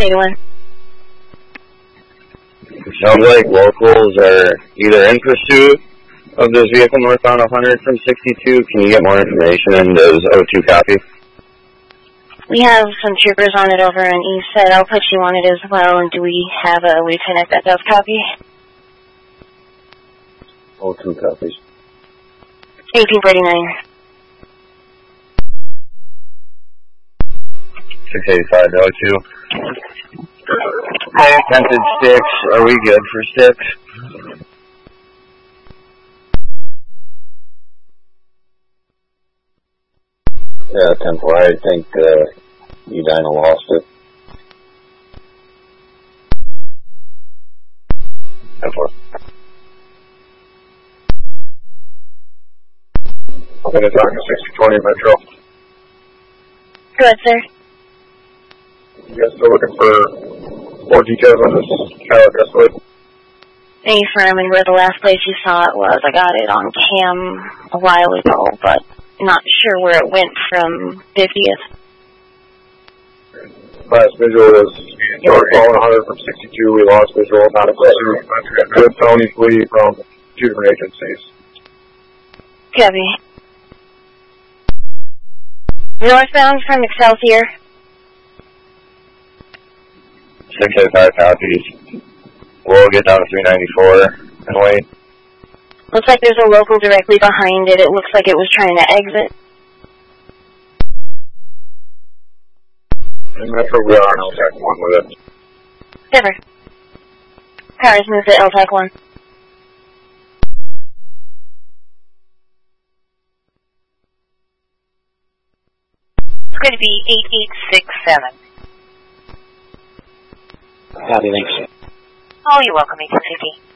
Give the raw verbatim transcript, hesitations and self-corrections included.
one eighty-one. It sounds like locals are either in pursuit of this vehicle northbound one hundred from sixty-two. Can you get more information, and does O two copy? We have some troopers on it over in East Side. I'll put you on it as well. And do we have a lieutenant that does copy? O two copies. eighteen forty-nine. six eighty-five, O two. I attempted six. Are we good for six? Yeah, Temple, I think uh, Edina lost it. Temple. I'm going to talk to sixty twenty Metro. Go ahead, sir. You guys still looking for more details on this Cadillac Escalade? Any firm and where the last place you saw it was. I got it on cam a while ago, but not sure where it went from fiftieth. Last visual was northbound one hundred from sixty-two. We lost visual, not a pursuit. Good felony plea from two different agencies. Copy. Northbound from Excelsior. six eighty-five copies. We'll get down to three ninety-four and wait. Looks like there's a local directly behind it. It looks like it was trying to exit. In Metro, we are on L TAC one with it. Never. Cars moved to L TAC one. It's going to be eight eight six seven. Copy, thanks. Oh, you're welcome, eight six eight.